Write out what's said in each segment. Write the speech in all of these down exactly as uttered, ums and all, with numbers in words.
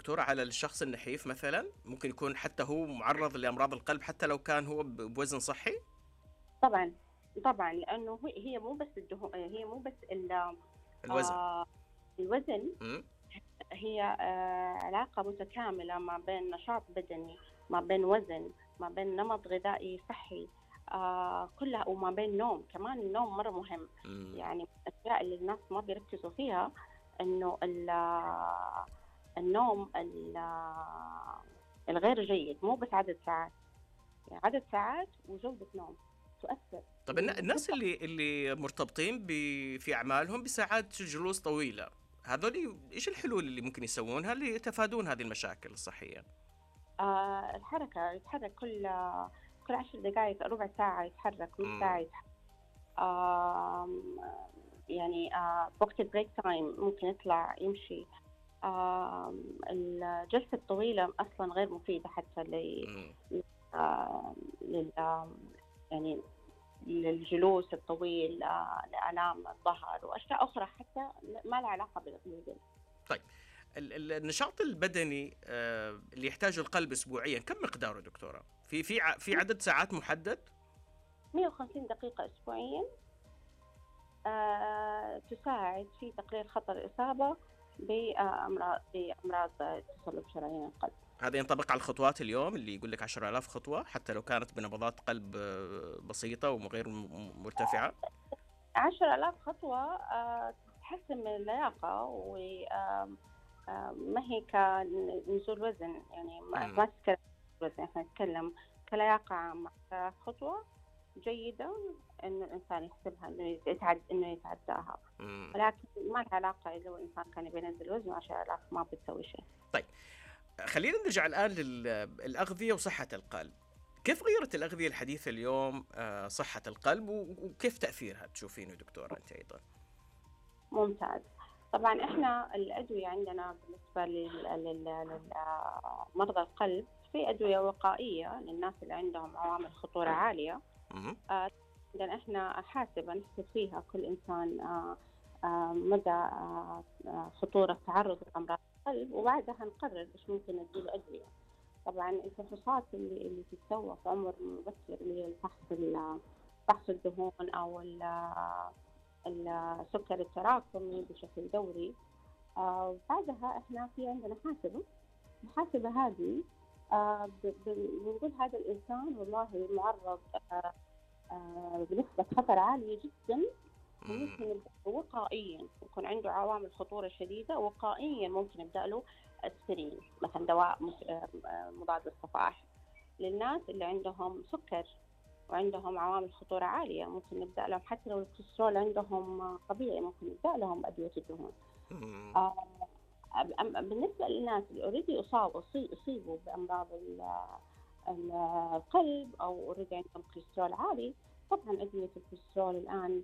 دكتورة على الشخص النحيف مثلا؟ ممكن يكون حتى هو معرض لأمراض القلب حتى لو كان هو ب- بوزن صحي؟ طبعا طبعا، لانه هي هي مو بس الدهون، هي مو بس ال- الوزن. آه، الوزن. مم. هي آه، علاقة متكاملة ما بين نشاط بدني، ما بين وزن، ما بين نمط غذائي صحي، آه، كلها، وما بين نوم. كمان النوم مرة مهم. مم. يعني من الأشياء اللي الناس ما بيركزوا فيها إنه ال- آه، النوم ال- آه، الغير جيد مو بس عدد ساعات، يعني عدد ساعات وجودة نوم تؤثر. طب الن- لأنه الناس بتطلع. اللي اللي مرتبطين ب- في أعمالهم بساعات جلوس طويلة، هذول إيش الحلول اللي ممكن يسوونها ليتفادون هذه المشاكل الصحية؟ آه، الحركة، يتحرك كل آه، كل عشر دقائق، ربع ساعة يتحرك، نص ساعة مم. يتحرك. آم، يعني آه، وقت البريك تايم ممكن يطلع يمشي. آم، الجلسة الطويلة أصلا غير مفيدة حتى ل مم. آم، لل آم، يعني للجلوس الطويل، آه، لآلام الظهر وأشياء أخرى حتى ما لها علاقة بالجلد. طيب، ال- ال- النشاط البدني آه، اللي يحتاجه القلب أسبوعيا كم مقداره دكتورة؟ في في ع- في عدد ساعات محدد؟ مئة وخمسين دقيقة أسبوعيا آه، تساعد في تقليل خطر الإصابة بأمراض بأمراض تصلب شرايين القلب. هذا ينطبق على الخطوات اليوم اللي يقول لك عشرة آلاف خطوة حتى لو كانت بنبضات قلب آه، بسيطة وغير م- م- مرتفعة؟ عشر آلاف خطوة آه، تحسن من اللياقة، وما هي كنزول وزن، يعني ما مم. ما تتكلم وزن، احنا نتكلم كلياقة عامة. آه، خطوة جيدة إنه الإنسان يحسبها، إنه يتعد إنه يتعداها، مم. ولكن ما لها علاقة إذا الإنسان كان يبي ينزل وزنه. عشر آلاف ما بتسوي شيء. طيب، خلينا نرجع الآن للأغذية وصحة القلب. كيف غيرت الأغذية الحديثة اليوم آه، صحة القلب و- وكيف تأثيرها تشوفينه دكتورة أنت أيضا؟ ممتاز. طبعا احنا الأدوية عندنا بالنسبة لمرضى القلب، في أدوية وقائية للناس اللي عندهم عوامل خطورة عالية. مم. آه، عندنا احنا حاسبة نحسب فيها كل إنسان آه، آه، مدى آه، آه، خطورة تعرض لأمراض القلب، وبعدها نقرر إيش ممكن نديله أدوية. طبعا الفحوصات اللي اللي تتسوى في عمر مبكر، اللي هي الفحص ال- فحص الدهون أو ال- السكر التراكمي بشكل دوري. آه بعدها احنا في عندنا حاسبة. الحاسبة هذه آه ب- ب- بنقول هذا الإنسان والله معرض آه آه بنسبة خطر عالية جدا، مم. وممكن نبدأ له وقائيا، يكون عنده عوامل خطورة شديدة. وقائيا ممكن نبدأ له أسبرين مثلا، دواء مس- آه، آه، مضاد للصفائح. للناس اللي عندهم سكر وعندهم عوامل خطورة عالية ممكن نبدأ لهم، حتى لو الكوليسترول عندهم آه، طبيعي، ممكن نبدأ لهم أدوية الدهون. مم. آه، أم- بالنسبة للناس اللي اوريدي أصابوا أصي- أصيبوا بأمراض ال- ال- القلب أو اوريدي عندهم كوليسترول عالي، طبعا أدوية الكوليسترول الآن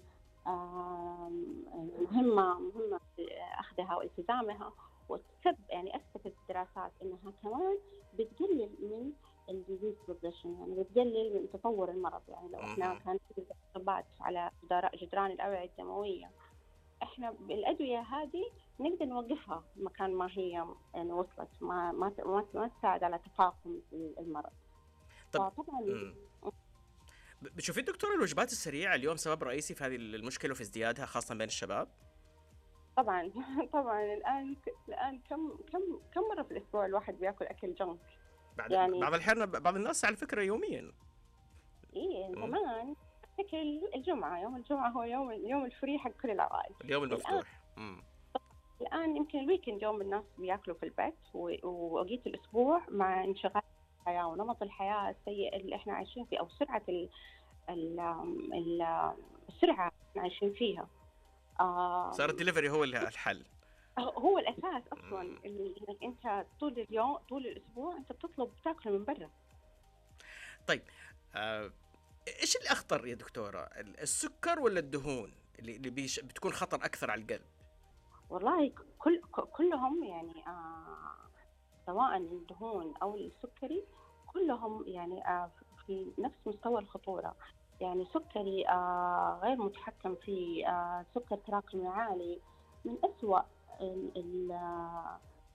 آم، مهمة مهمة أخذها والتزامها. وتثب يعني أثبتت الدراسات أنها كمان بتقلل من الديزيز بروجريشن، يعني بتقلل من تطور المرض. يعني لو احنا مم. كان في إصابات على جدار- جدران الأوعية الدموية، احنا بالادويه هذه نقدر نوقفها مكان ما هي يعني وصلت، ما ما ما, ما تساعد على تفاقم المرض. طب، فطبعا مم. ب- بتشوفين دكتورة الوجبات السريعة اليوم سبب رئيسي في هذه المشكلة وفي ازديادها خاصة بين الشباب؟ طبعا طبعا الان الان كم كم كم مره في الاسبوع الواحد بياكل اكل جنك؟ بعد يعني بعض الأحيان بعض الناس على فكرة يوميا. ايه مم. زمان اكل الجمعه، يوم الجمعه هو يوم يوم الفري حق كل العوائل. اليوم الان المفتوح. مم. الان يمكن الويكند يوم الناس بياكلوا في البيت، و- وبقيه الاسبوع مع انشغال الحياه ونمط الحياه السيء اللي احنا عايشين فيه، او سرعه ال ال ال السرعة اللي عايشين فيها. صار آم، الدليفري هو اللي الحل. هو الأساس أصلا، مم. اللي إنك أنت طول اليوم طول الأسبوع أنت بتطلب تاكل من برا. طيب، آه، ايش الأخطر يا دكتورة، السكر ولا الدهون اللي اللي بيش بتكون خطر أكثر على القلب؟ والله كل كلهم يعني آه سواء الدهون أو السكري، كلهم يعني آه في نفس مستوى الخطورة. يعني سكري آه غير متحكم فيه، آه سكر تراكمي عالي، من أسوأ ال- ال-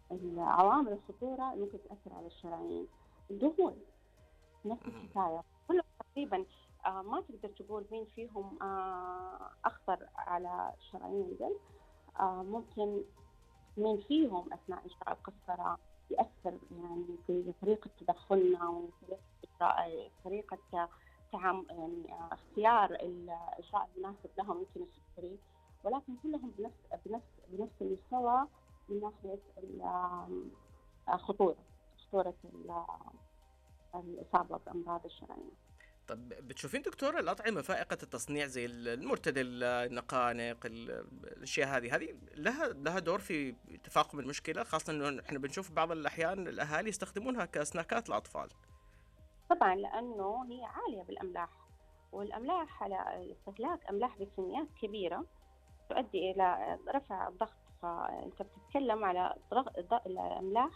عوامل الخطورة اللي ممكن تأثر على الشرايين. الدهون نفس الحكاية، كلهم تقريبا آه ما تقدر تقول مين فيهم آه أخطر على شرايين القلب. آه ممكن مين فيهم أثناء إجراء القسطرة يأثر يعني في طريقة تدخلنا وطريقة إجراء طريقة تعام يعني آه اختيار الإجراء المناسب لهم، يمكن السكري، ولكن كلهم بنفس بنفس بنفس المستوى من ناحية الخطورة خطورة الإصابة بأمراض الشرايين. طب بتشوفين دكتورة الأطعمة فائقة التصنيع زي المرتدل، النقانق، الأشياء هذه هذه لها لها دور في تفاقم المشكلة، خاصة إنه إحنا بنشوف بعض الأحيان الأهالي يستخدمونها كسناكات الأطفال؟ طبعا لأنه هي عالية بالأملاح، والأملاح على استهلاك أملاح بكميات كبيرة تؤدي إلى رفع الضغط. فأنت بتتكلم على ضغط الأملاح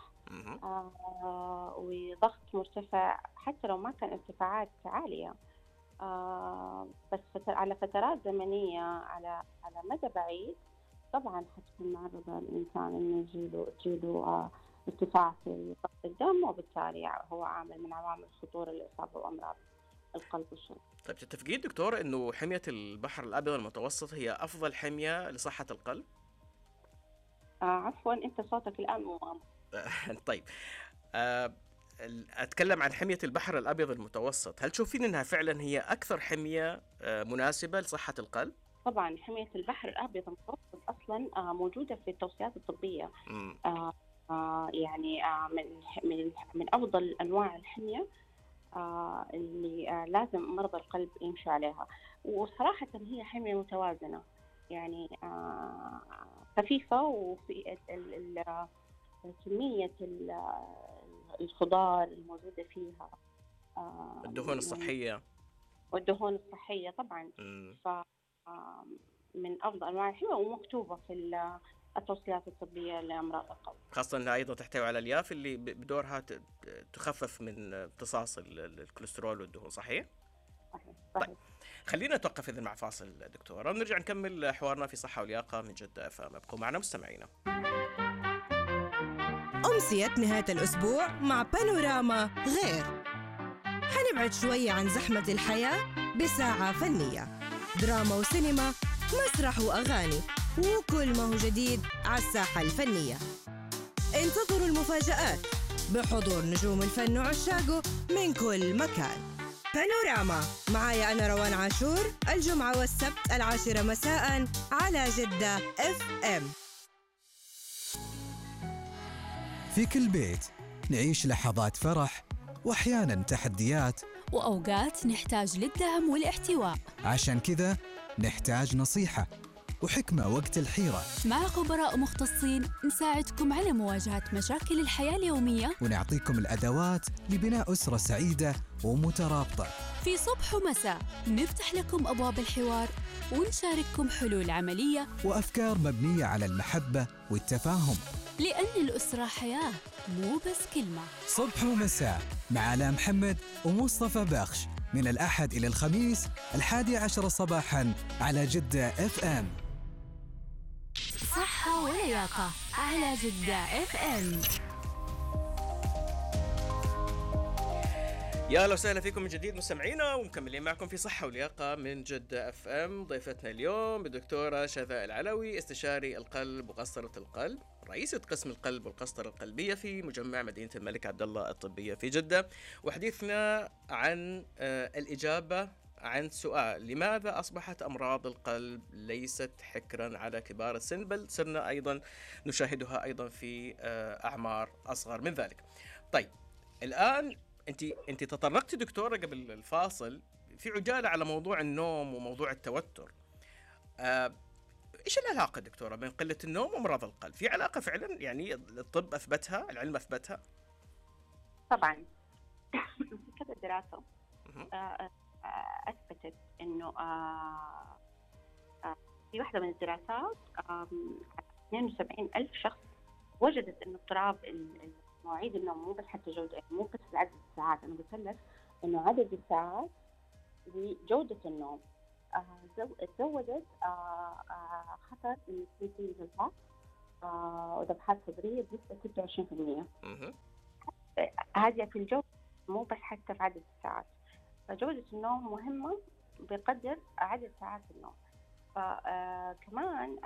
آه وضغط مرتفع، حتى لو ما كان ارتفاعات عالية آه بس فتر على فترات زمنية على على مدى بعيد طبعا حتكون معرضة الإنسان إنه يجيله يجيله آه ارتفاع في ضغط الدم، وبالتالي هو عامل من عوامل خطورة الإصابة بأمراض القلب والشرايين. طيب تتفقين دكتور إنه حمية البحر الأبيض المتوسط هي أفضل حمية لصحة القلب؟ آه عفوا أنت صوتك الآن مو واضح. طيب آه أتكلم عن حمية البحر الأبيض المتوسط، هل تشوفين أنها فعلا هي أكثر حمية آه مناسبة لصحة القلب؟ طبعا حمية البحر الأبيض المتوسط أصلا آه موجودة في التوصيات الطبية. آه آه يعني آه من من من أفضل أنواع الحمية آه اللي آه لازم مرضى القلب يمشوا عليها، وصراحة هي حمية متوازنة، يعني آه خفيفة، وفي ال ال كمية الخضار الموجودة فيها آه الدهون الصحية والدهون الصحية طبعا ف من أفضل أنواع الحمية، ومكتوبة في التوصيات الطبية لأمراض القلب، خاصة أنها أيضا تحتوي على الألياف اللي بدورها تخفف من امتصاص الكوليسترول والدهون. صحيح؟ صحيح صحيح. طيب خلينا نتوقف إذن مع فاصل دكتورة، ونرجع نكمل حوارنا في صحة ولياقة من جدة اف ام. ابقوا معنا مستمعينا. أمسية نهاية الأسبوع مع بانوراما غير، حنبعد شوية عن زحمة الحياة بساعة فنية، دراما وسينما، مسرح وأغاني، وكل ما هو جديد على الساحة الفنية. انتظروا المفاجآت بحضور نجوم الفن وعشاقه من كل مكان. بانوراما معايا أنا روان عاشور، الجمعة والسبت العاشرة مساء على جدة اف ام. في كل بيت نعيش لحظات فرح وأحياناً تحديات، وأوقات نحتاج للدعم والاحتواء. عشان كذا نحتاج نصيحة وحكمة وقت الحيرة، مع خبراء مختصين نساعدكم على مواجهة مشاكل الحياة اليومية، ونعطيكم الأدوات لبناء أسرة سعيدة ومترابطة. في صبح ومساء نفتح لكم أبواب الحوار ونشارككم حلول عملية وأفكار مبنية على المحبة والتفاهم، لأن الأسرة حياة مو بس كلمة. صبح ومساء مع آلاء محمد ومصطفى بخش، من الأحد إلى الخميس الحادي عشر صباحاً على جدة اف ام. صحة ولياقة على جدة اف ام. يا اهلا وسهلا فيكم من جديد مستمعينا، ومكملين معكم في صحة ولياقة من جدة اف ام. ضيفتنا اليوم الدكتورة شذاء العلوي، استشاري القلب وقسطرة القلب، رئيسة قسم القلب والقسطرة القلبية في مجمع مدينة الملك عبد الله الطبية في جدة. وحديثنا عن الإجابة عن سؤال: لماذا أصبحت أمراض القلب ليست حكرا على كبار السن، بل صرنا أيضا نشاهدها أيضا في أعمار أصغر من ذلك. طيب الآن انت انت تطرقتي دكتوره قبل الفاصل في عجاله على موضوع النوم وموضوع التوتر. آه، ايش العلاقه دكتوره بين قله النوم وامراض القلب؟ في علاقه فعلا؟ يعني الطب اثبتها، العلم اثبتها؟ طبعا كذا دراسه آه اثبتت انه آه آه في واحده من الدراسات آه اثنين وسبعين ألف شخص وجدت انه اضطراب مواعيد النوم، مو بس حتى جودة، مو بس عدد الساعات، أنا قلت لك إنه عدد الساعات وجودة النوم آه تزودت آه آه خطر إنه يصير فيه جلطات آه وذبحات صدرية بنسبة ستة وعشرين بالمئة. مهم. هذه في الجودة، مو بس حتى في عدد الساعات. فجودة النوم مهمة بقدر عدد ساعات النوم. فكمان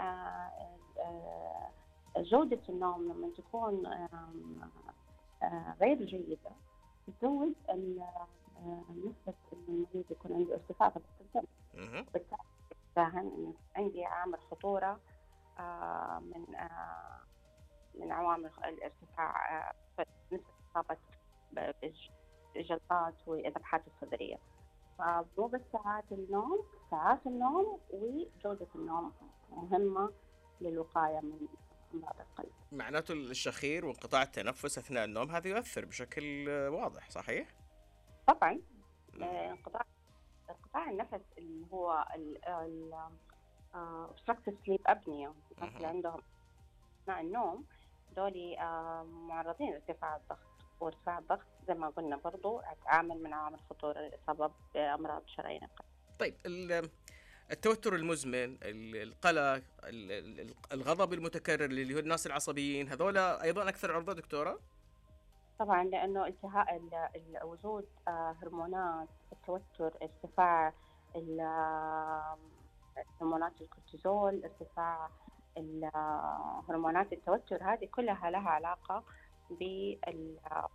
جودة النوم لما تكون آم، آه، غير جيدة تزود ال- آه، نسبة المريض يكون عنده ارتفاع في ضغط الدم، مهم. وبالتالي فاهم إن عندي عامل خطورة آه، من آه، من عوامل الارتفاع آه، نسبة إصابة بالجلطات والذبحات الصدرية. فمو بس ساعات النوم، ساعات النوم وجودة النوم مهمة للوقاية من أمراض القلب. معناته الشخير وانقطاع التنفس أثناء النوم هذا يؤثر بشكل آه، واضح، صحيح؟ طبعا آه، انقطاع انقطاع النفس اللي هو ال ال آه، obstructive sleep apnea، الناس اللي مهم. عندهم أثناء النوم دولي آه، معرضين لارتفاع الضغط. وارتفاع الضغط زي ما قلنا برضو عامل من عوامل خطورة الإصابة بأمراض شرايين القلب. طيب ال- التوتر المزمن، ال- القلق، ال- ال- الغضب المتكرر اللي هو الناس العصبيين، هذولا أيضا أكثر عرضة دكتورة؟ طبعا لأنه التهاء ال- ال- وجود آه، هرمونات التوتر، ارتفاع ال- آه، هرمونات الكورتيزول، ارتفاع ال- آه، هرمونات التوتر، هذه كلها لها علاقة بال- آه،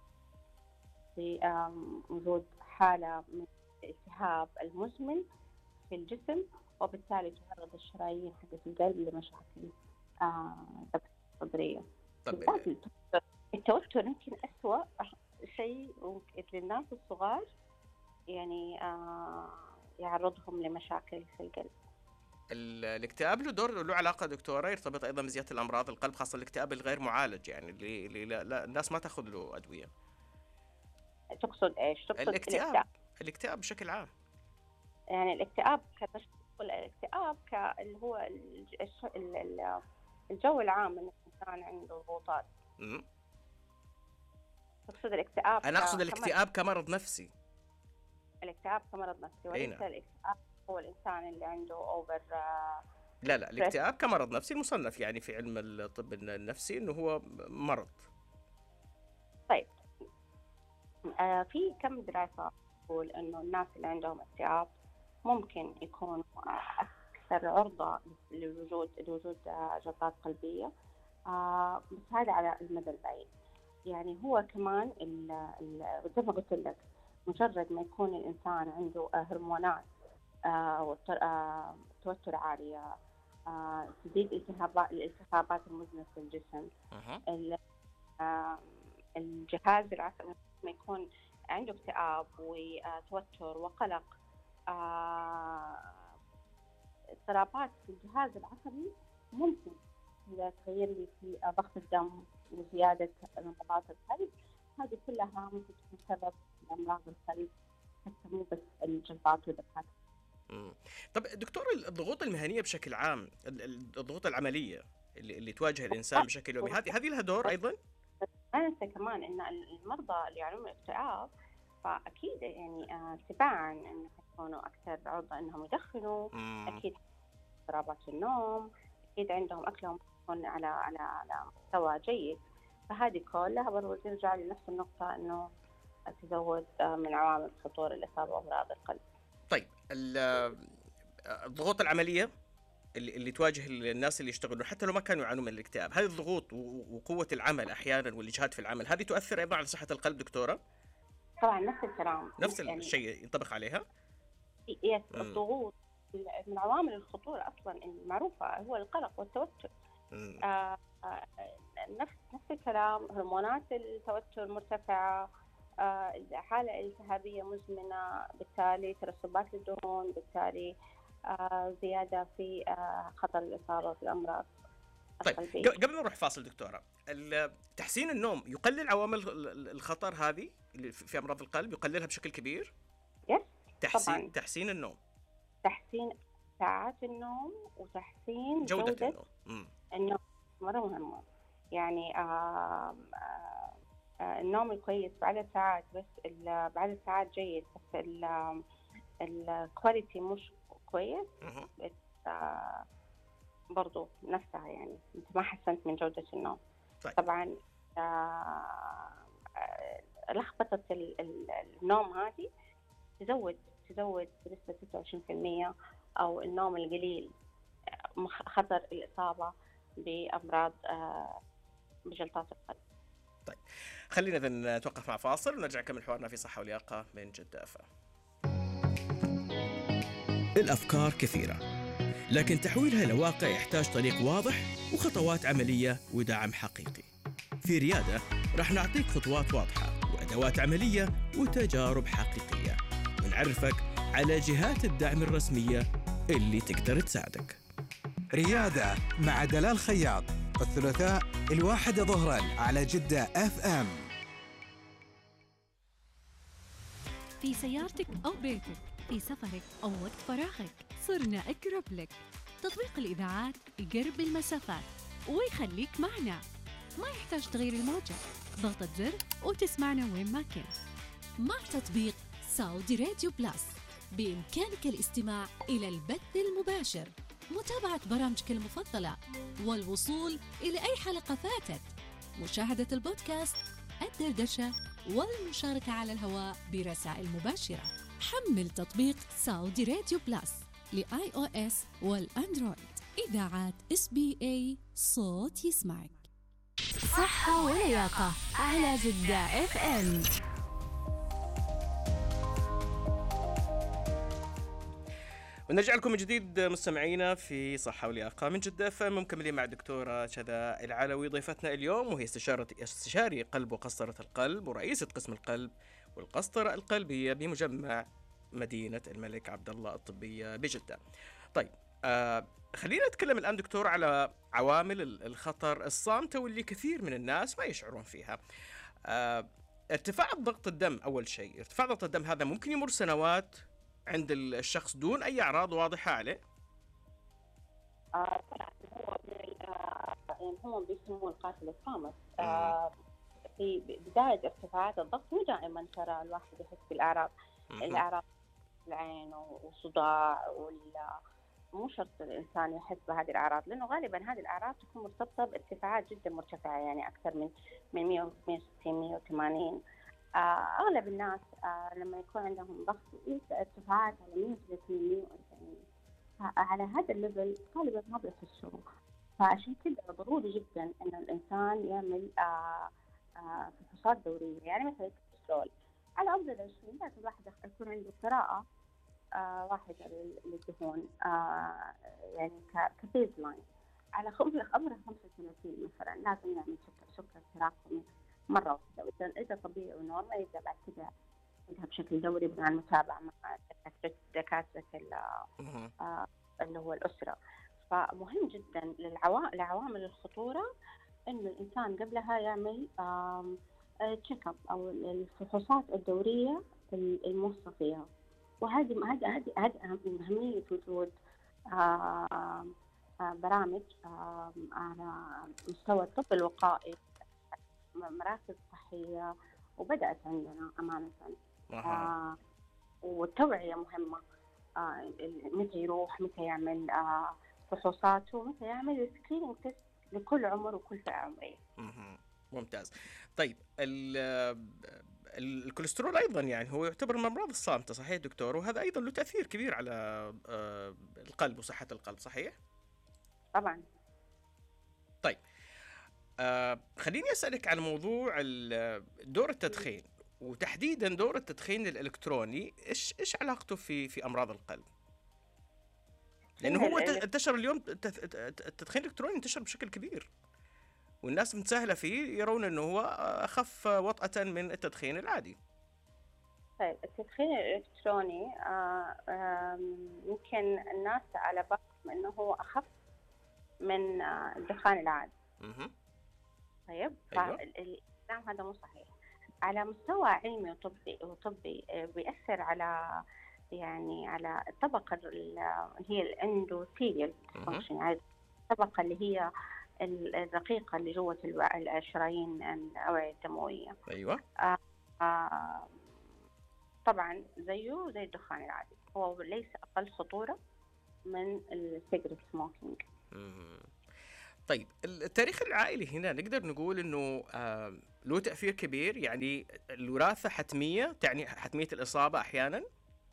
بوجود حالة من الالتهاب المزمن في الجسم، وبالتالي تعرض الشرايين حقت القلب لمشاكل آه، ذبحة صدرية. طب بالذات التوتر التوتر يمكن أسوأ شيء ممكن للناس الصغار، يعني آه يعرضهم لمشاكل في القلب. ال- الاكتئاب له دور، له علاقة دكتورة، يرتبط أيضا بزيادة الأمراض القلب، خاصة الاكتئاب الغير معالج، يعني اللي, اللي لا, لا الناس ما تأخذ له أدوية. تقصد إيش؟ تقصد الاكتئاب الاكتئاب بشكل عام. يعني الاكتئاب كتشخيص، الاكتئاب اللي هو الج- الش- ال- ال- الجو العام إن الإنسان عنده ضغوطات. مم. تقصد الاكتئاب أنا أقصد كمرض. الاكتئاب كمرض نفسي. الاكتئاب كمرض نفسي، وليس نعم. الاكتئاب هو الإنسان اللي عنده أوفر. لا لا الاكتئاب كمرض نفسي المصنف يعني في علم الطب النفسي إنه هو مرض. طيب آه في كم دراسة تقول إنه الناس اللي عندهم اكتئاب ممكن يكونوا آه، أكثر عرضة لوجود لوجود آه، جلطات قلبية، آه بس هذا على المدى البعيد. يعني هو كمان ال- ال- زي ما قلت لك، مجرد ما يكون الإنسان عنده آه، هرمونات آه، والتر- آه، توتر عالية، آه، تزيد التهابات الالتهابات المزمنة في الجسم، أها. ال- آه، الجهاز العصبي ما يكون عنده اكتئاب وتوتر وقلق، آه، اضطرابات في الجهاز العصبي ممكن إذا تغير لي في ضغط الدم وزيادة نبضات القلب، هذه كلها ممكن تكون سبب لأمراض القلب، حتى مو بس الجلطات والذبحات. مم. طب دكتور، الضغوط المهنية بشكل عام، ال- ال- الضغوط العملية اللي, اللي تواجه الإنسان بشكل يومي، هذه هذه لها دور أيضا؟ أنا أنسى كمان إن المرضى اللي يعانون من الاكتئاب فأكيد يعني آه، تباعاً إنه يكونوا أكثر عرضة إنهم يدخنوا، مم. أكيد اضطرابات النوم، أكيد عندهم أكلهم يكون على على على مستوى جيد. فهذه كلها برضه ترجع لنفس النقطة إنه تزود آه، من عوامل خطورة الإصابة بأمراض القلب. طيب ال- الضغوط العملية اللي, اللي تواجه الناس اللي يشتغلون حتى لو ما كانوا يعانون من الاكتئاب، هذه الضغوط و- وقوة العمل أحيانا والإجهاد في العمل، هذه تؤثر أيضا على صحة القلب دكتورة؟ طبعا نفس الكلام، نفس يعني الشيء ينطبق عليها؟ يس مم. الضغوط من عوامل الخطورة أصلا المعروفة هو القلق والتوتر. مم. آه، آه، نفس نفس الكلام، هرمونات التوتر مرتفعة، آه، حالة التهابية مزمنة، بالتالي ترسبات للدهون، بالتالي آه، زيادة في آه، خطر الإصابة بالأمراض طيب القلبية. ق- قبل ما نروح فاصل دكتورة، ال- تحسين النوم يقلل عوامل ال- ال- الخطر هذه اللي في في أمراض القلب، يقللها بشكل كبير؟ يس تحسين طبعاً. تحسين النوم، تحسين ساعات النوم وتحسين جودة, جودة النوم. مم. النوم مرة مهمة. يعني آه آه آه النوم الكويس بعدد ساعات، بس ال- بعدد ساعات جيد، بس الكواليتي مش كويس. مهم. آه برضو نفسها، يعني أنت ما حسنت من جودة النوم. طيب. طبعا آه، آه، لخبطة ال- ال- النوم هذه تزود تزود بنسبة ستة وعشرين بالمئة، أو النوم القليل مخ- خطر الإصابة بأمراض آه، بجلطات القلب. طيب خلينا إذا نتوقف مع فاصل ونرجع نكمل حوارنا في صحة ولياقة من جدة أف أم. الأفكار كثيرة، لكن تحويلها إلى واقع يحتاج طريق واضح وخطوات عملية ودعم حقيقي. في ريادة راح نعطيك خطوات واضحة وأدوات عملية وتجارب حقيقية، ونعرفك على جهات الدعم الرسمية اللي تقدر تساعدك. ريادة مع دلال خياط، الثلاثاء الواحدة ظهرا على جدة اف ام. في سيارتك أو بيتك، في سفرك أو وقت فراغك، صرنا أقرب لك. تطبيق الإذاعات يقرب المسافات ويخليك معنا، ما يحتاج تغيير الموجة، ضغطة زر وتسمعنا وين ما كنت. مع تطبيق سعودي راديو بلس بإمكانك الاستماع إلى البث المباشر، متابعة برامجك المفضلة، والوصول إلى أي حلقة فاتت، مشاهدة البودكاست، الدردشة، والمشاركة على الهواء برسائل مباشرة. حمل تطبيق سعودي راديو بلس لآي أو إس والأندرويد. إذاعات إس بي إي، صوت يسمعك. صحة ولياقة على جدة اف ام. ونرجع لكم من جديد مستمعينا في صحة ولياقة من جدة اف ام، مكملين مع الدكتورة شذا العلوي ضيفتنا اليوم، وهي استشارة استشاري قلب وقسطرة القلب ورئيسة قسم القلب والقسطرة القلبية بمجمع مدينة الملك عبد الله الطبية بجدة. طيب آه خلينا نتكلم الآن دكتور على عوامل الخطر الصامتة واللي كثير من الناس ما يشعرون فيها. آه ارتفاع ضغط الدم، أول شيء ارتفاع ضغط الدم هذا ممكن يمر سنوات عند الشخص دون أي أعراض واضحة عليه؟ آه طبعا هو من ال- آه، يعني هم بيسموه القاتل الصامت. آه في بداية ارتفاعات الضغط مو دائما ترى الواحد يحس بالأعراض، الأعراض العين وصداع، ولا مو شرط الإنسان يحس بهذه الأعراض، لأنه غالبا هذه الأعراض تكون مرتبطة بارتفاعات جدا مرتفعة، يعني أكثر من من مئة وستين مئة وثمانين. آه أغلب الناس آه لما يكون عندهم ضغط ارتفاعات على مئة وثلاثين مئة وأربعين، على هذا الليفل غالبا ما بيحسوا. فعشان كده ضروري جدا إنه الإنسان يعمل آه آه فحوصات دورية، يعني مثلا الكوليسترول على أفضل عشرين، لازم الواحد يكون عنده قراءة آه واحدة للدهون، آه يعني كبيز لاين على خمسة عمره خمسة وثلاثين مثلا، لازم يعمل سكر سكر تراكمي مرة واحدة، وإذا إذا طبيعي ونورمال يبدأ بعد كده يذهب بشكل دوري مع المتابعة مع دكاترة دكاترة آه اللي هو الأسرة. فمهم جدا لعوامل الخطورة إنه الإنسان قبلها يعمل تشيك اب أو الفحوصات الدورية الموصى فيها، وهذه هذه هذه هذه أهمية وجود آه آه برامج آه على مستوى الطب الوقائي، مراكز صحية وبدأت عندنا أمانة. آه والتوعية مهمة، آه متى يروح، متى يعمل آه فحوصاته، متى يعمل سكرينينج تيست لكل عمر وكل فئة عمرية. ممتاز. طيب الكوليسترول أيضا يعني هو يعتبر من الأمراض الصامتة، صحيح دكتور؟ وهذا أيضا له تأثير كبير على آه القلب وصحة القلب، صحيح؟ طبعا. طيب آه خليني أسألك على موضوع دور التدخين، وتحديدا دور التدخين الإلكتروني، إيش إيش علاقته في في أمراض القلب؟ لأنه هو انتشر اليوم، التدخين الإلكتروني انتشر بشكل كبير والناس متساهلة فيه، يرون أنه هو أخف وطأة من التدخين العادي. طيب التدخين الإلكتروني آه يمكن الناس على بالهم أنه هو أخف من آه الدخان العادي. طيب أيوة. الكلام هذا مو صحيح. على مستوى علمي وطبي وطبي بيأثر على يعني على الطبقة اللي هي الاندوثيليال فانكشن، يعني الطبقة اللي هي الرقيقة اللي جوة الشرايين الأوعية الدموية. أيوة. آه آه طبعا زيه زي الدخان العادي، هو ليس أقل خطورة من السيجرت سموكينج. مم. طيب التاريخ العائلي هنا نقدر نقول انه آه له تأثير كبير، يعني الوراثة حتمية، تعني حتمية الإصابة أحيانا؟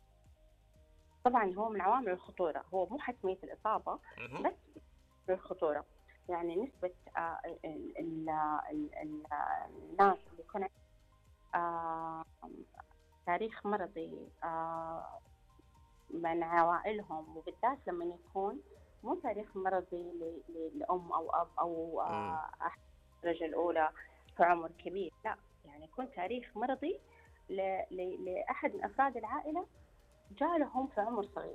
طبعا هو من عوامل الخطورة، هو مو حتمية الإصابة مهم. بس الخطورة. يعني نسبة آه، ال- ال- ال- ال- الناس اللي يكون عندهم آه، تاريخ مرضي آه، من عوائلهم، وبالذات لما يكون مو تاريخ مرضي ل- ل- لأم أو أب أو آه، أحد الدرجة الأولى في عمر كبير، لا، يعني يكون تاريخ مرضي ل- ل- لأحد من أفراد العائلة جالهم في عمر صغير.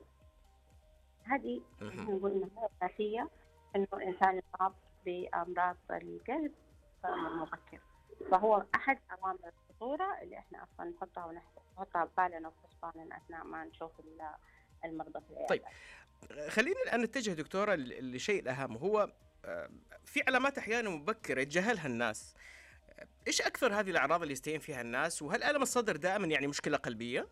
هذه مهم. نقول إنها أساسية، إنه الإنسان يصاب بأمراض القلب في عمر مبكر. فهو أحد عوامل الخطورة اللي إحنا أصلا نحطها ونحطها ببالنا وفي حسباننا أثناء ما نشوف ال- المرضى في العيادة. طيب خلينا الآن نتجه دكتورة ل- لشيء الأهم، هو آه، في علامات أحيانا مبكرة يتجاهلها الناس. آه، إيش أكثر هذه الأعراض اللي يستهين فيها الناس؟ وهل ألم الصدر دائما يعني مشكلة قلبية؟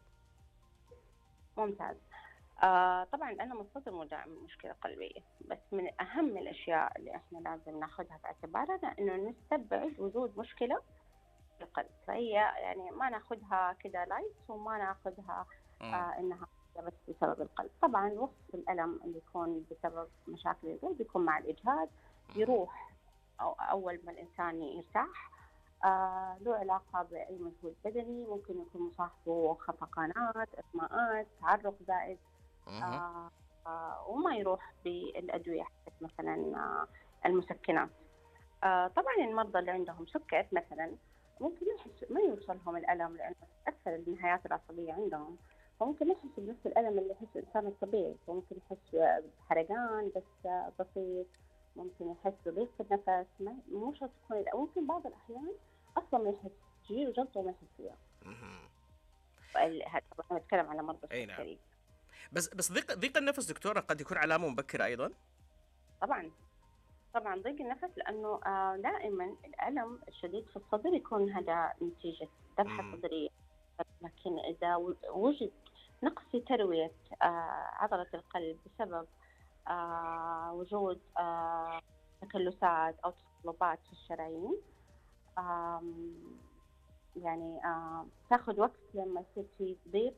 ممتاز. آه طبعا ألم الصدر مو دائما مشكلة قلبية، بس من أهم الأشياء اللي إحنا لازم ناخذها في اعتبارنا إنه نستبعد وجود مشكلة في القلب. فهي يعني ما ناخذها كده لايت، وما ناخذها آه إنها بس بسبب القلب. طبعا وصف الألم اللي يكون بسبب مشاكل القلب يكون مع الإجهاد، يروح أو أول ما الإنسان يرتاح. آه له علاقة بأي مجهود بدني، ممكن يكون مصاحبه خفقانات، إغماءات، تعرق زائد، آه آه وما يروح بالأدوية حقت مثلا آه المسكنات. آه طبعا المرضى اللي عندهم سكر مثلا ممكن يحس ما يوصلهم الألم لأنه أكثر النهايات العصبية عندهم، فممكن يحس بنفس الألم اللي يحس الإنسان الطبيعي. فممكن يحس بحرقان بس بسيط، ممكن يحس بضيق في النفس، مو شرط تكون، ممكن بعض الأحيان أصلا ما يحس، تجيله جلطة وما يحس فيها. هذا طبعا نتكلم على مرضى السكري. بس بس ضيق ضيق النفس دكتورة قد يكون علامة مبكرة أيضا؟ طبعا طبعا ضيق النفس، لأنه آه دائما الألم الشديد في الصدر يكون هذا نتيجة ذبحة صدرية. لكن إذا وجد نقص في تروية آه عضلة القلب بسبب آه وجود آه تكلسات أو تصلبات في الشرايين، آه يعني آه تأخذ وقت لما يصير في ضيق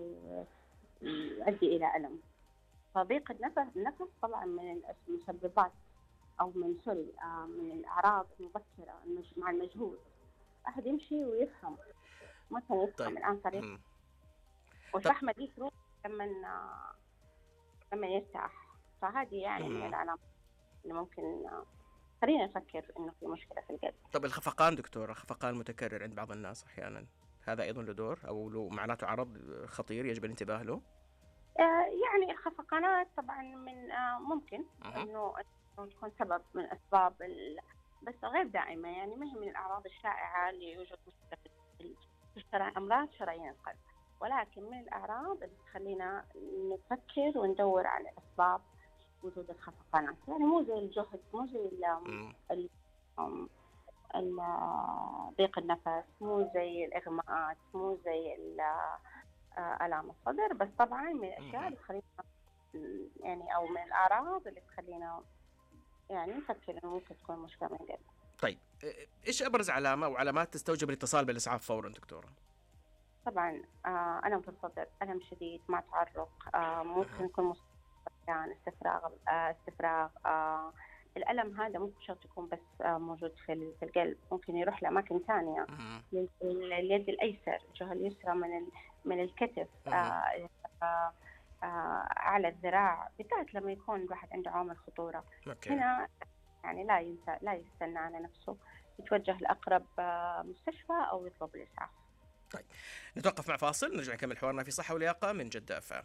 يؤدي إلى ألم. فضيق النفس النفس طبعا من المسببات أو من سوري آه من الأعراض المبكرة مع المجهود. أحد يمشي ويفهم مثلا يفهم طيب. الآن طريق والفحمة دي تروح لما آه لما يرتاح. فهذه يعني من العلامات اللي ممكن آه خلينا نفكر إنه في مشكلة في القلب. طب الخفقان دكتورة، خفقان متكرر عند بعض الناس أحيانا، هذا أيضا له دور أو له معناته عرض خطير يجب الانتباه له؟ آه يعني الخفقانات طبعا من آه ممكن إنه تكون سبب من أسباب ال... بس غير دائمة، يعني ما هي من الأعراض الشائعة اللي يوجد مشكلة في شرايين أمراض شرايين القلب، ولكن من الأعراض اللي تخلينا نفكر وندور على أسباب وجود الخفقانات. يعني مو زي الجهد، مو زي ال ال ضيق النفس، مو زي الإغماءات، مو زي آلام الصدر، بس طبعا من الأشياء اللي تخلينا يعني أو من الأعراض اللي تخلينا يعني نفكر إنه ممكن تكون مشكلة من القلب. طيب إيش أبرز علامة أو علامات تستوجب الاتصال بالإسعاف فورا دكتورة؟ طبعا آه ألم في الصدر، ألم شديد مع تعرق، آه ممكن يكون مصدر استفراغ آه استفراغ آه الألم هذا ممكن شرط يكون بس آه موجود في في القلب، ممكن يروح لأماكن ثانية، اليد الأيسر، الجهة اليسرى من من الكتف، آه آه آه على الذراع، بالذات لما يكون الواحد عنده عوامل خطورة. أوكي. هنا يعني لا ينسى لا يستنى على نفسه، يتوجه لأقرب آه مستشفى أو يطلب الإسعاف. طيب نتوقف مع فاصل، نرجع نكمل حوارنا في صحة ولياقة من جدة أف أم.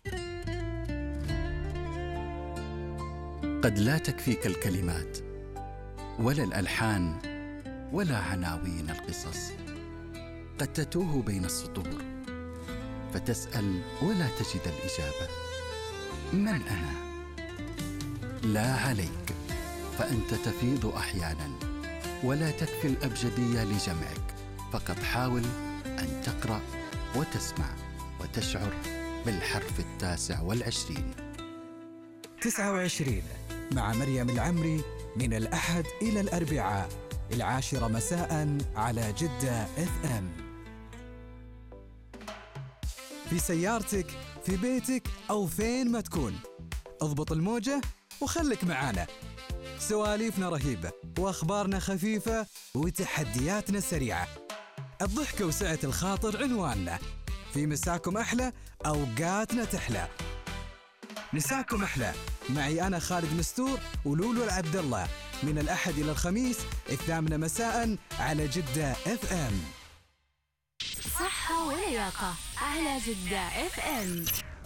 قد لا تكفيك الكلمات ولا الألحان ولا عناوين القصص، قد تتوه بين السطور فتسأل ولا تجد الإجابة. من أنا؟ لا عليك، فأنت تفيض أحيانا ولا تكفي الأبجدية لجمعك، فقط حاول أن تقرأ وتسمع وتشعر بالحرف التاسع والعشرين. تسعة وعشرين مع مريم العمري من الأحد إلى الأربعاء العاشرة مساء على جدة اف ام. في سيارتك، في بيتك أو فين ما تكون، اضبط الموجة وخلك معانا. سواليفنا رهيبة وأخبارنا خفيفة وتحدياتنا سريعة. الضحكة وسعة الخاطر عنواننا. في مساكم أحلى، أوقاتنا تحلى. مساكم أحلى معي أنا خالد مستور ولولو العبد الله من الأحد إلى الخميس الثامنة مساء على جدة اف ام. صحة ولياقة على جدة اف ام.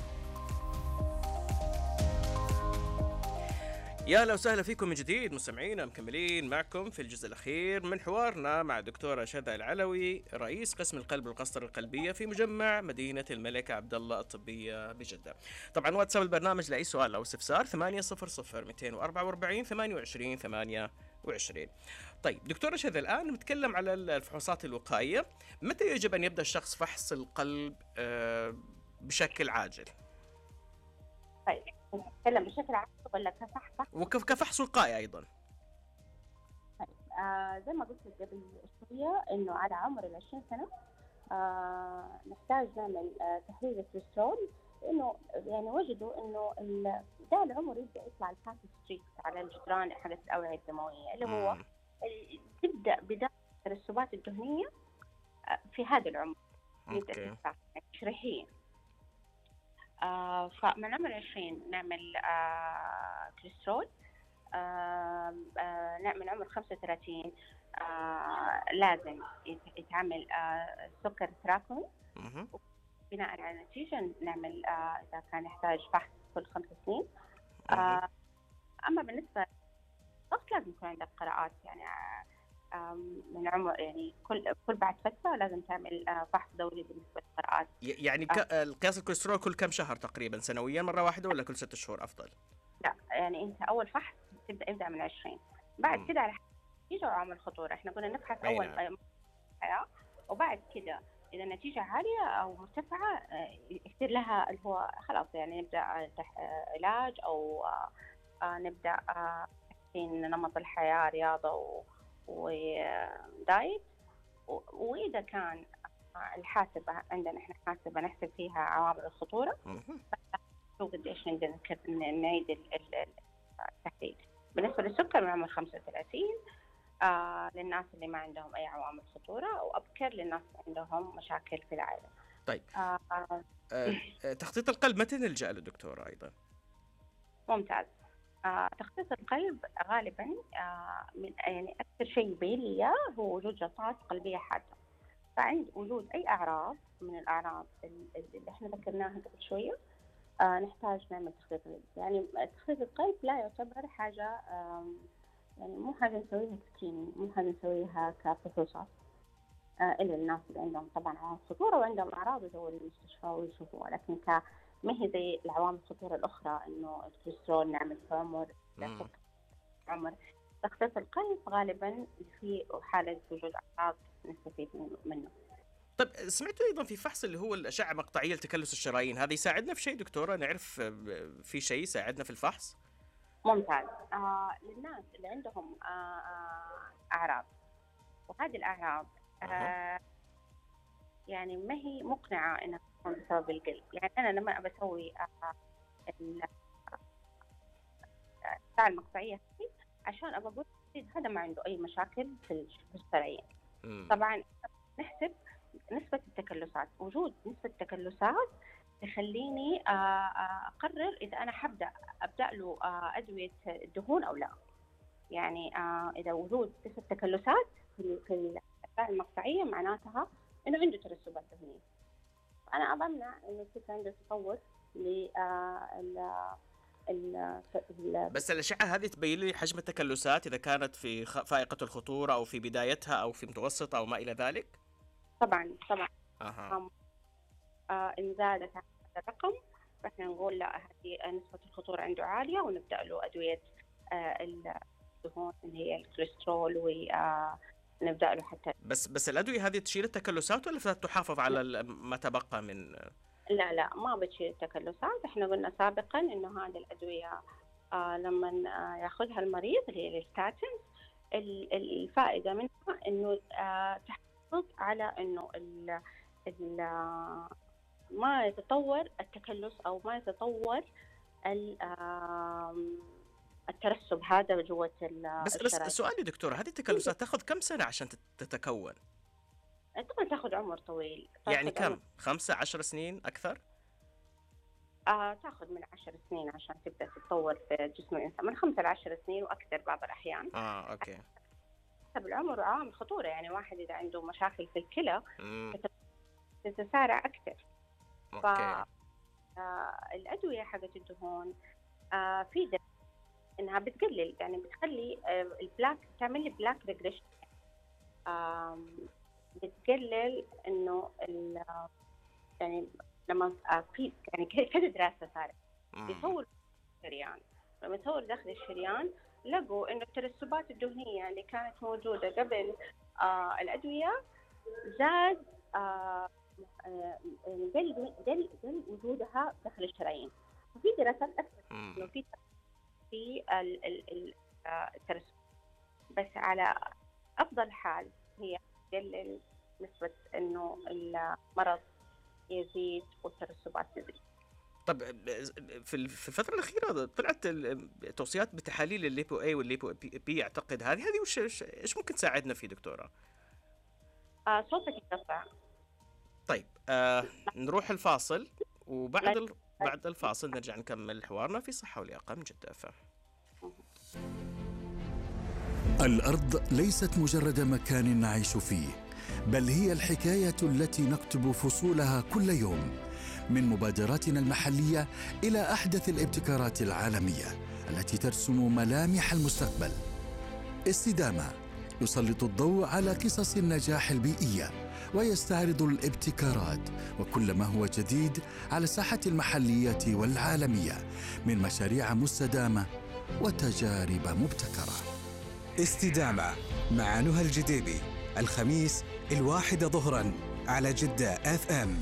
يا اهلا وسهلا فيكم من جديد مستمعينا، مكملين معكم في الجزء الاخير من حوارنا مع الدكتوره شذى العلوي رئيس قسم القلب والقسطره القلبيه في مجمع مدينه الملك عبد الله الطبيه بجده. طبعا واتساب البرنامج لاي سؤال او استفسار ثمانية صفر صفر مئتين وأربعة وأربعين ثمانية وعشرين ثمانية وعشرين. طيب دكتوره شذى، الان نتكلم على الفحوصات الوقائيه. متى يجب ان يبدا الشخص فحص القلب بشكل عاجل؟ طيب نتكلم بشكل عام ولا كفحص؟ وكفحص وقائي ايضا. طيب آه زي ما قلت قبل شويه انه على عمر العشرين سنه آه نحتاج نعمل آه تحليل الكوليسترول، لانه يعني وجدوا انه ده العمر يبدا يطلع الفاتي ستريك على الجدران حقت الاوعيه الدمويه، اللي هو تبدا بدايه الترسبات الدهنيه في هذا العمر. اوكي. تشريحيا. آه فمن عمر عشرين نعمل آه كوليسترول. آه آه نعمل عمر خمسة وثلاثين آه لازم يتعمل آه سكر تراكمي. بناء على النتيجة نعمل آه إذا كان يحتاج فحص كل خمس سنين. آه أما بالنسبة للضغط لازم يكون عندك قراءات، يعني من عمر يعني كل كل بعد فترة لازم تعمل فحص دوري بالنسبة للقراءات. يعني آه. قياس الكوليسترول كل كم شهر تقريبا؟ سنويا مرة واحدة ولا كل ستة شهور أفضل؟ لا يعني أنت أول فحص تبدأ يبدأ من عشرين، بعد كده على نتيجة وعامل الخطورة. إحنا قلنا نفحص أول حياة، وبعد كده إذا النتيجة عالية أو مرتفعة يصير لها اللي هو خلاص يعني نبدأ علاج أو نبدأ تحسين نمط الحياة، رياضة و ودايت. وإذا كان الحاسبة عندنا إحنا حاسبة نحسب فيها عوامل الخطورة، شو قديش نقدر نعيد التحديد. بالنسبة للسكر من عمر خمسة وثلاثين آه للناس اللي ما عندهم أي عوامل خطورة، أو أبكر للناس اللي عندهم مشاكل في العائلة. طيب آه آه تخطيط القلب متى نلجأ له دكتورة أيضا؟ ممتاز. آه، تخطيط القلب غالبا آه، من يعني أكثر شيء يبين لي هو وجود جلطات قلبية حادة. فعند وجود أي أعراض من الأعراض اللي إحنا ذكرناها قبل شوية آه، نحتاج نعمل تخطيط قلب. يعني تخطيط القلب لا يعتبر حاجة يعني مو حاجة نسويها سكرينينج، مو حاجة نسويها كفحوصات آه، إلا الناس اللي عندهم طبعا عوامل خطورة وعندهم أعراض يدوروا المستشفى ويشوفوها، لكن ك ما هي زي العوامل الخطورة الأخرى إنه الكوليسترول نعمل في عمر عمر. تخطيط القلب غالبا في حالة وجود أعراض نستفيد منه. طيب سمعتوا أيضا في فحص اللي هو الأشعة مقطعية لتكلس الشرايين، هذا يساعدنا في شيء دكتورة؟ نعرف في شيء يساعدنا في الفحص؟ ممتاز. آه للناس اللي عندهم آه أعراض، وهذه الأعراض آه يعني ما هي مقنعة إنها تكون بسبب القلب. يعني أنا لما بسوي الأشعة المقطعية عشان أبغى أقول هذا ما عنده أي مشاكل في الشرايين. طبعا نحسب نسبة التكلسات. وجود نسبة التكلسات يخليني أقرر إذا أنا حبدأ أبدأ له أدوية الدهون أو لا. يعني إذا وجود نسبة تكلسات في الأشعة المقطعية معناتها إنه عنده ترسبات دهنية. أنا أضمن إنه يصير عنده تطور ل ال بس الأشعة هذه تبين لي حجم التكلسات إذا كانت في فائقة الخطورة أو في بدايتها أو في متوسطة أو ما إلى ذلك؟ طبعا طبعا. أها. آه إن زادت هذا الرقم فإحنا نقول لا هذه نسبة الخطورة عنده عالية ونبدأ له أدوية آه الدهون اللي هي الكوليسترول و آه نبدأ له حتى. بس بس الأدوية هذه تشيل التكلسات ولا تحافظ على ما تبقى من؟ لا لا ما بتشيل التكلسات. احنا قلنا سابقا انه هذه الأدوية آه لما آه ياخذها المريض اللي هي الستاتين، الفائدة منها إنه آه تحافظ على إنه ال ال ما يتطور التكلس أو ما يتطور الترسب هذا جوة بس بس سؤالي دكتورة، هذه التكلسات تاخذ كم سنة عشان تتكون؟ طبعا تاخذ عمر طويل. يعني كم؟ عمر. خمسة عشر سنين أكثر؟ آه تاخذ من عشر سنين عشان تبدأ تتطور في جسم الإنسان، من خمسة لعشر سنين وأكثر بعض الأحيان. آه أوكي. حسب العمر وعوامل خطورة، يعني واحد إذا عنده مشاكل في الكلى تتسارع أكثر. أوكي. فالأدوية حقت الدهون آه في درجة إنها بتقلل، يعني بتخلي آه البلاك، تعمل لي بلاك ريجريشن، آه بتقلل إنه يعني لما آه في يعني كذا دراسة صارت يصور الشريان، لما يصور داخل الشريان لقوا إنه الترسبات الدهنية اللي كانت موجودة قبل آه الأدوية زاد آه قل قل قل وجودها داخل الشرايين. وفي دراسات أكثر إنه في في الترسب، بس على أفضل حال هي تقلل نسبة إنه المرض يزيد والترسبات تزيد. طب في الفترة الأخيرة طلعت توصيات بتحاليل الليبو A والليبو بي، أعتقد هذه هذه وش إيش ممكن تساعدنا فيه دكتورة؟ آه صوتك يقطع. طيب آه نروح الفاصل، وبعد ال... بعد الفاصل نرجع نكمل حوارنا في صحة ولياقة من جدة أف أم. الأرض ليست مجرد مكان نعيش فيه، بل هي الحكاية التي نكتب فصولها كل يوم، من مبادراتنا المحلية إلى أحدث الابتكارات العالمية التي ترسم ملامح المستقبل. استدامة يسلط الضوء على قصص النجاح البيئية ويستعرض الابتكارات وكل ما هو جديد على الساحة المحلية والعالمية من مشاريع مستدامة وتجارب مبتكرة. استدامة مع نهى الجديبي، الخميس الواحدة ظهراً على جدة أف أم.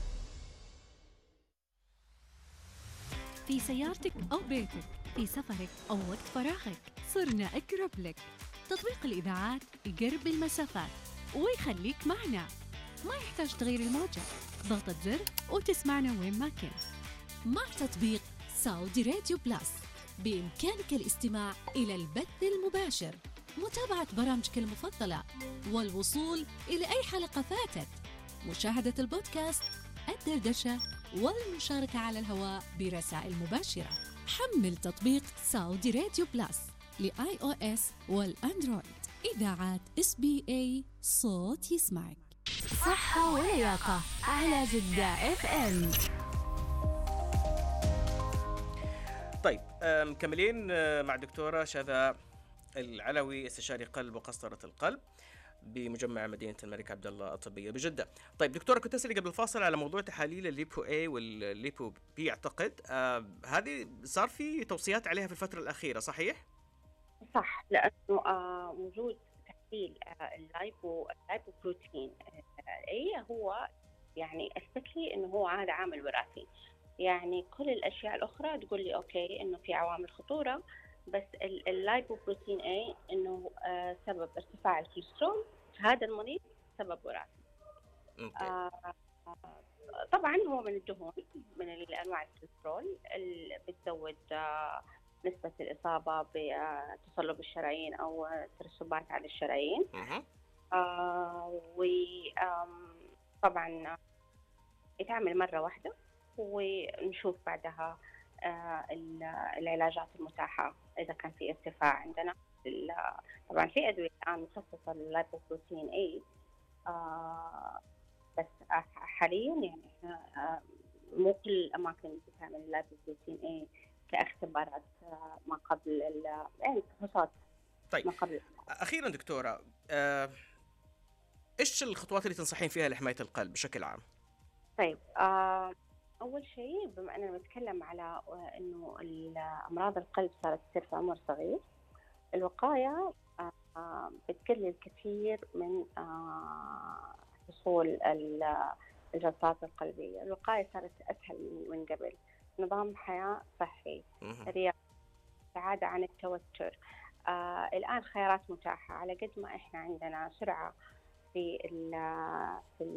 في سيارتك أو بيتك، في سفرك أو وقت فراغك، صرنا أقرب لك. تطبيق الإذاعات يقرب المسافات ويخليك معنا، ما يحتاج تغير الموجة، ضغطة زر وتسمعنا وين ما كنت. مع تطبيق سعودي راديو بلاس بإمكانك الاستماع إلى البث المباشر، متابعة برامجك المفضلة، والوصول إلى أي حلقة فاتت، مشاهدة البودكاست، الدردشة، والمشاركة على الهواء برسائل مباشرة. حمل تطبيق سعودي راديو بلاس لآي أو إس والأندرويد. إذاعات إس بي إي، صوت يسمعك. صحة ولياقة على جدة اف ام. طيب مكملين مع دكتورة شذا العلوي، استشاري قلب وقسطرة القلب بمجمع مدينة الملك عبد الله الطبية بجدة. طيب دكتورة، كنت أسألي قبل الفاصل على موضوع تحاليل الليبو A والليبو B، أعتقد آه هذه صار في توصيات عليها في الفترة الأخيرة، صحيح؟ صح، لأنه آه وجود تحليل آه اللايبو اللايبو بروتين آه هو يعني أثبت لي إنه هو هذا عامل وراثي. يعني كل الأشياء الأخرى تقول لي أوكي إنه في عوامل خطورة، بس اللايبو بروتين A إنه آه سبب ارتفاع الكوليسترول في هذا المريض، سبب وراثي. آه طبعا هو من الدهون، من الأنواع الكوليسترول اللي بتزود آه نسبة الإصابة بتصلب الشرايين أو ترسبات على الشرايين. آه وطبعا يتعمل مرة واحدة ونشوف بعدها آه العلاجات المتاحة إذا كان في ارتفاع عندنا. طبعا في أدوية الآن مخصصة لللايبوبروتين A، آه بس حاليا يعني احنا آه مو كل الأماكن بتعمل اللايبوبروتين A كاختبارات ما قبل يعني فحوصات. طيب ما قبل. أخيرا دكتورة، آه إيش الخطوات اللي تنصحين فيها لحماية القلب بشكل عام؟ طيب آه أول شيء، بما أننا نتكلم على إنه أمراض القلب صارت تصير في عمر صغير، الوقاية آه بتقلل كثير من آه حصول الجلطات القلبية. الوقاية صارت أسهل من قبل، نظام حياة صحي، رياضة، السعادة عن التوتر. آه الآن خيارات متاحة، على قد ما إحنا عندنا سرعة في ال في